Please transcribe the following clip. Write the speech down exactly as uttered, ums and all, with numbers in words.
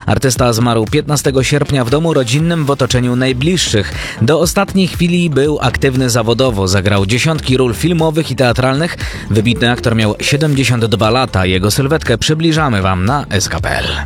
Artysta zmarł piętnastego sierpnia w domu rodzinnym w otoczeniu najbliższych. Do ostatniej chwili był aktywny zawodowo. Zagrał dziesiątki ról filmowych i teatralnych. Wybitny aktor miał siedemdziesiąt dwa lata. Jego sylwetkę przybliżamy Wam na S K kropka P L.